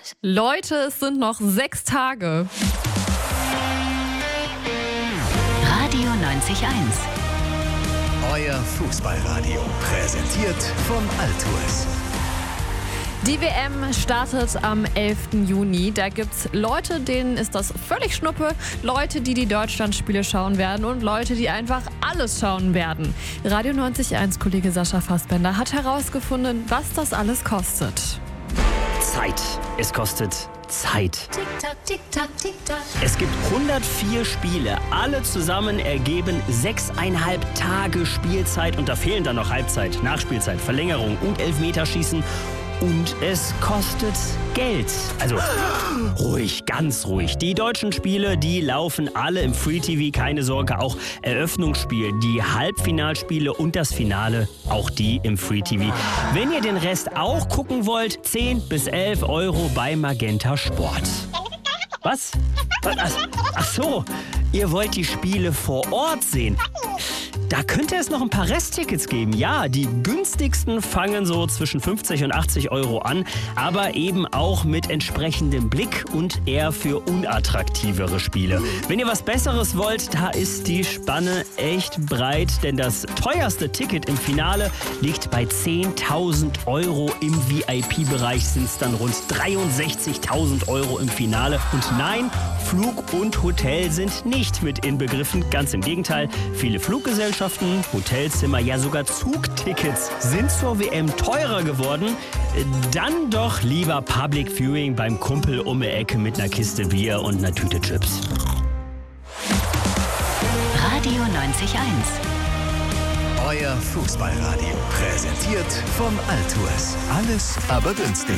Leute, es sind noch 6 Tage. Radio 90.1. Euer Fußballradio. Präsentiert von Altours. Die WM startet am 11. Juni. Da gibt's Leute, denen ist das völlig Schnuppe. Leute, die Deutschlandspiele schauen werden und Leute, die einfach alles schauen werden. Radio 90.1 Kollege Sascha Fassbender hat herausgefunden, was das alles kostet. Zeit. Es kostet Zeit. Tick-Tack, Tick-Tack, Tick-Tack. Es gibt 104 Spiele. Alle zusammen ergeben 6,5 Tage Spielzeit. Und da fehlen dann noch Halbzeit, Nachspielzeit, Verlängerung und Elfmeterschießen. Und es kostet Geld. Also ruhig, ganz ruhig. Die deutschen Spiele, die laufen alle im Free TV, keine Sorge. Auch Eröffnungsspiel, die Halbfinalspiele und das Finale, auch die im Free TV. Wenn ihr den Rest auch gucken wollt, 10 bis 11 Euro bei Magenta Sport. Was? Ach so, ihr wollt die Spiele vor Ort sehen. Da könnte es noch ein paar Resttickets geben. Ja, die günstigsten fangen so zwischen 50 und 80 Euro an, aber eben auch mit entsprechendem Blick und eher für unattraktivere Spiele. Wenn ihr was Besseres wollt, da ist die Spanne echt breit, denn das teuerste Ticket im Finale liegt bei 10.000 Euro. Im VIP-Bereich sind es dann rund 63.000 Euro im Finale. Und nein, Flug und Hotel sind nicht mit inbegriffen. Ganz im Gegenteil, viele Fluggesellschaften, Hotelzimmer, ja sogar Zugtickets sind zur WM teurer geworden. Dann doch lieber Public Viewing beim Kumpel um die Ecke mit einer Kiste Bier und einer Tüte Chips. Radio 90.1. Euer Fußballradio. Präsentiert von Altours. Alles aber günstig.